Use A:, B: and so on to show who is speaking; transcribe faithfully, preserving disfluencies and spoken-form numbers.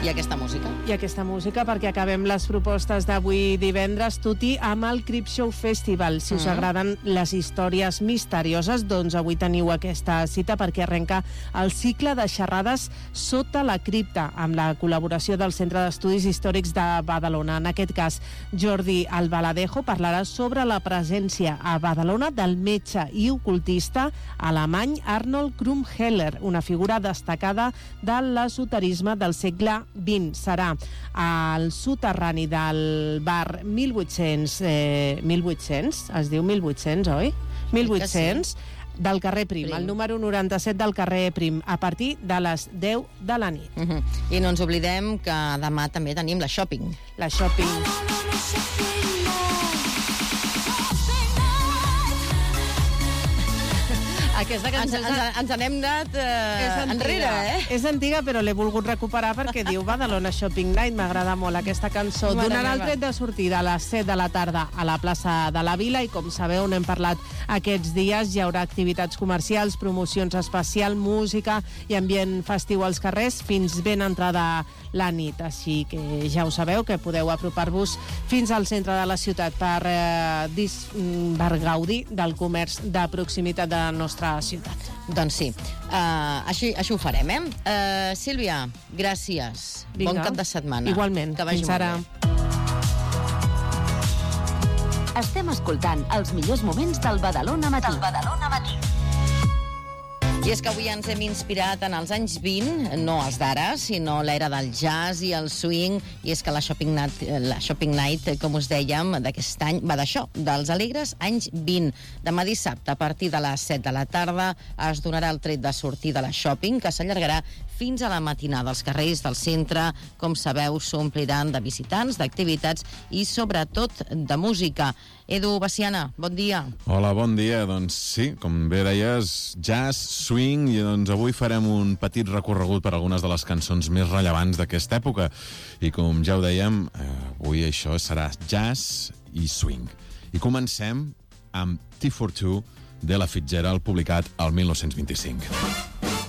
A: I aquesta música?
B: I aquesta música, perquè acabem les propostes d'avui divendres, Tuti, amb el Creepshow Festival. Si us mm. agraden les històries misterioses, doncs avui teniu aquesta cita perquè arrenca el cicle de xerrades Sota la cripta, amb la col·laboració del Centre d'Estudis Històrics de Badalona. En aquest cas, Jordi Albaladejo parlarà sobre la presència a Badalona del metge i ocultista alemany Arnold Krumheller, una figura destacada de l'esoterisme del segle vint. Serà al soterrani del bar mil vuit-cents, eh, mil vuit-cents, es diu mil vuit-cents, oi? mil vuit-cents, sí. Del carrer Prim, Prim, el número noranta-set del carrer Prim, a partir de les deu de la nit.
A: Uh-huh. I no ens oblidem que demà també tenim la shopping.
B: La shopping.
A: Aquesta cançó ens, ens, ens n'hem anat eh, enrere, eh?
B: És antiga, però l'he volgut recuperar perquè diu Badalona Shopping Night. M'agrada molt aquesta cançó.
A: Mare
B: Donarà el
A: meva.
B: tret de sortida a les set de la tarda a la plaça de la Vila i, com sabeu, n'hem parlat aquests dies. Hi haurà activitats comercials, promocions especial, música i ambient festiu als carrers fins ben entrada la nit. Així que ja ho sabeu, que podeu apropar-vos fins al centre de la ciutat per, eh, dis, per gaudir del comerç de proximitat de la nostra ciutat.
A: Doncs sí, uh, així, així ho farem, eh? Uh, Sílvia, gràcies.
B: Vinga.
A: Bon cap de setmana.
B: Igualment.
A: Que vagi
B: Fins ara.
C: Estem escoltant els millors moments del Badalona Matí. Del Badalona Matí.
A: I és que avui ens hem inspirat en els anys vint, no els d'ara, sinó l'era del jazz i el swing, i és que la Shopping Night, la Shopping Night com us dèiem, d'aquest any, va d'això, dels alegres anys vint. Demà dissabte, a partir de les set de la tarda, es donarà el tret de sortir de la shopping, que s'allargarà fins a la matinada. Els carrers del centre, com sabeu, s'ompliran de visitants, d'activitats i, sobretot, de música. Edu Baciana, bon dia.
D: Hola, bon dia. Doncs sí, com bé deies, jazz, swing, i doncs avui farem un petit recorregut per algunes de les cançons més rellevants d'aquesta època. I com ja ho dèiem, eh, avui això serà jazz i swing. I comencem amb T quaranta-dos de la Fitzgerald, publicat al mil nou-cents vint-i-cinc.